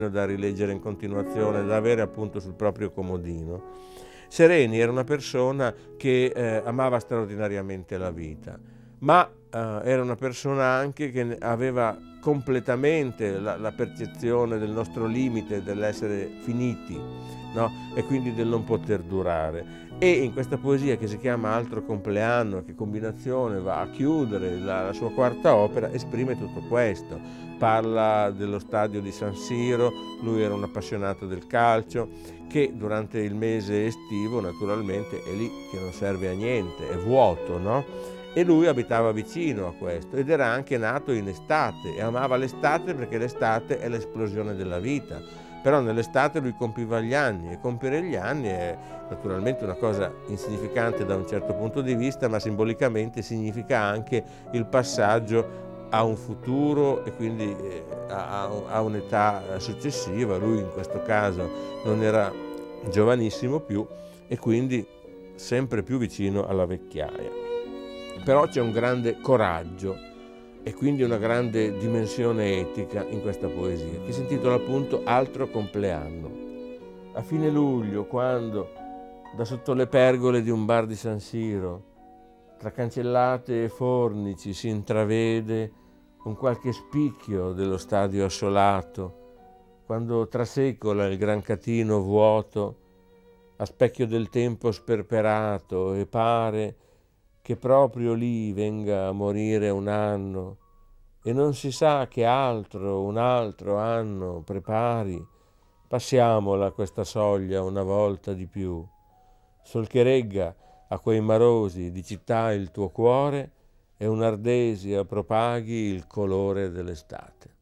da rileggere in continuazione, da avere appunto sul proprio comodino. Sereni era una persona che amava straordinariamente la vita, ma era una persona anche che aveva completamente la percezione del nostro limite, dell'essere finiti, no? E quindi del non poter durare. E in questa poesia, che si chiama Altro compleanno, che combinazione va a chiudere la sua quarta opera, esprime tutto questo. Parla dello stadio di San Siro, lui era un appassionato del calcio, che durante il mese estivo naturalmente è lì che non serve a niente, è vuoto, no? E lui abitava vicino a questo ed era anche nato in estate e amava l'estate perché l'estate è l'esplosione della vita. Però nell'estate lui compiva gli anni, e compiere gli anni è naturalmente una cosa insignificante da un certo punto di vista, ma simbolicamente significa anche il passaggio a un futuro e quindi a un'età successiva. Lui in questo caso non era giovanissimo più e quindi sempre più vicino alla vecchiaia. Però c'è un grande coraggio e quindi una grande dimensione etica in questa poesia, che si intitola appunto Altro compleanno. A fine luglio, quando da sotto le pergole di un bar di San Siro, tra cancellate e fornici, si intravede un qualche spicchio dello stadio assolato, quando trasecola il gran catino vuoto a specchio del tempo sperperato, e pare che proprio lì venga a morire un anno, e non si sa che altro, un altro anno prepari. Passiamola questa soglia una volta di più, sol che regga a quei marosi di città il tuo cuore, e un'ardesia propaghi il colore dell'estate.